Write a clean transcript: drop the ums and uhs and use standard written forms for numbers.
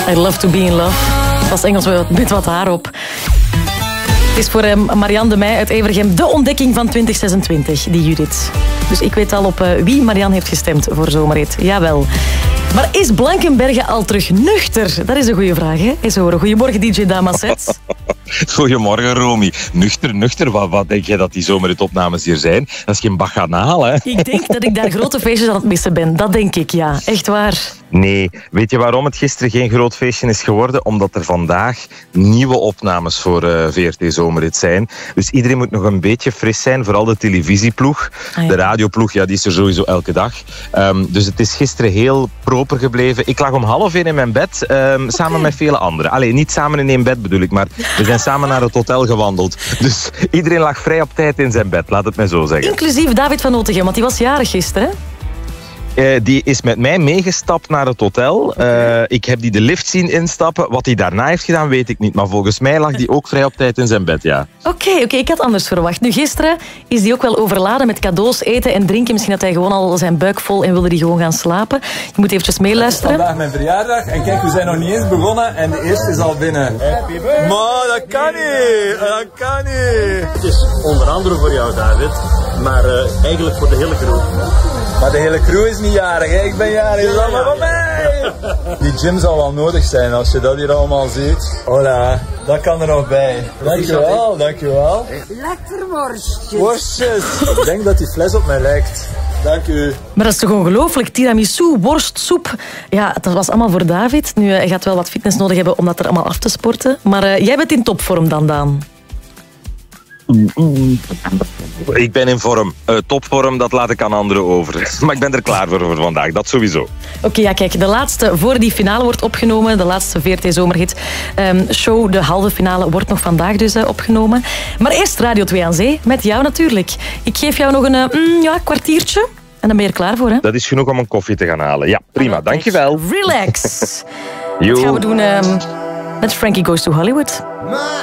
I love to be in love. Dat is Engels met wat haar op. Het is voor Marianne de Meij uit Evergem de ontdekking van 2026, die Judith. Dus ik weet al op wie Marianne heeft gestemd voor Zomerhit. Jawel. Maar is Blankenberge al terug nuchter? Dat is een goede vraag, hè? Eens horen. Goedemorgen, DJ Damaset. Goedemorgen, Romy. Nuchter. Wat denk jij dat die Zomerhit-opnames hier zijn? Dat is geen baganaal, hè? Ik denk dat ik daar grote feestjes aan het missen ben. Dat denk ik, ja. Echt waar. Nee. Weet je waarom het gisteren geen groot feestje is geworden? Omdat er vandaag nieuwe opnames voor VRT Zomerhit zijn. Dus iedereen moet nog een beetje fris zijn. Vooral de televisieploeg. Ah, ja. De radioploeg, ja, die is er sowieso elke dag. Dus het is gisteren heel proper gebleven. Ik lag om 12:30 in mijn bed, samen met vele anderen. Allee, niet samen in één bed bedoel ik, maar we zijn samen naar het hotel gewandeld. Dus iedereen lag vrij op tijd in zijn bed, laat het mij zo zeggen. Inclusief David van Otegem, want die was jarig gisteren, hè? Die is met mij meegestapt naar het hotel. Ik heb die de lift zien instappen. Wat hij daarna heeft gedaan, weet ik niet. Maar volgens mij lag die ook vrij op tijd in zijn bed, ja. Oké, ik had anders verwacht. Nu, gisteren is hij ook wel overladen met cadeaus, eten en drinken. Misschien had hij gewoon al zijn buik vol en wilde hij gewoon gaan slapen. Je moet eventjes meeluisteren. Het is vandaag mijn verjaardag en kijk, we zijn nog niet eens begonnen en de eerste is al binnen. Maar dat kan niet, dat kan niet. Het is onder andere voor jou, David, maar eigenlijk voor de hele crew. Maar de hele crew is niet jarig, hè? Ik ben jarig, dat is allemaal van mij. Die gym zal wel nodig zijn als je dat hier allemaal ziet. Hola, dat kan er nog bij. Dankjewel, dankjewel. Lekker worstjes. Worstjes. Ik denk dat die fles op mij lijkt. Dank u. Maar dat is toch ongelooflijk? Tiramisu, worst, soep. Ja, dat was allemaal voor David. Nu, hij gaat wel wat fitness nodig hebben om dat er allemaal af te sporten. Maar jij bent in topvorm dan, Daan. Ik ben in vorm. Topvorm, dat laat ik aan anderen over. Maar ik ben er klaar voor vandaag, dat sowieso. Oké, ja, kijk, de laatste voor die finale wordt opgenomen. De laatste VRT Zomerhit show, de halve finale, wordt nog vandaag dus opgenomen. Maar eerst Radio 2 aan Zee, met jou natuurlijk. Ik geef jou nog een kwartiertje en dan ben je er klaar voor, hè? Dat is genoeg om een koffie te gaan halen. Ja, prima, dankjewel. Relax. Dat gaan we doen met Frankie Goes to Hollywood.